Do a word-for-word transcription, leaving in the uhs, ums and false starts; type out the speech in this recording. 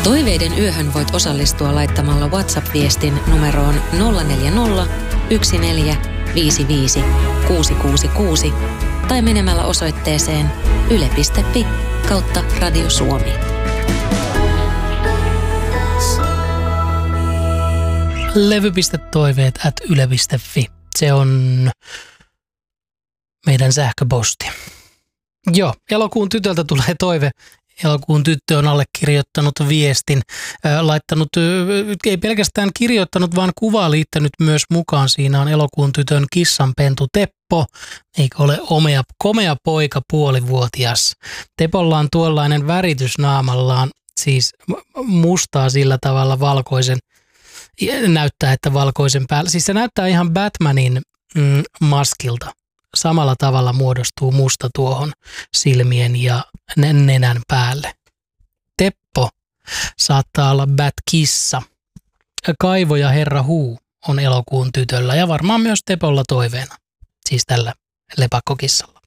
Toiveiden yöhön voit osallistua laittamalla WhatsApp-viestin numeroon nolla neljä nolla, yksi neljä, viisi viisi, kuusi kuusi kuusi tai menemällä osoitteeseen yle piste fi kautta Radio Suomi. levy.toiveet at yle piste fi. Se on meidän sähköposti. Joo, elokuun tytöltä tulee toive. Elokuun tyttö on allekirjoittanut viestin, äh, laittanut, äh, ei pelkästään kirjoittanut, vaan kuvaa liittänyt myös mukaan. Siinä on elokuun tytön kissanpentu Teppo, eikö ole omea, komea poika puolivuotias. Tepolla on tuollainen väritys naamallaan, siis mustaa sillä tavalla valkoisen, näyttää, että valkoisen päällä. Siis se näyttää ihan Batmanin mm, maskilta. Samalla tavalla muodostuu musta tuohon silmien ja nenän päälle. Teppo saattaa olla Bat-kissa. Kaivo ja Herra Huu on elokuun tytöllä ja varmaan myös Tepolla toiveena. Siis tällä lepakkokissalla.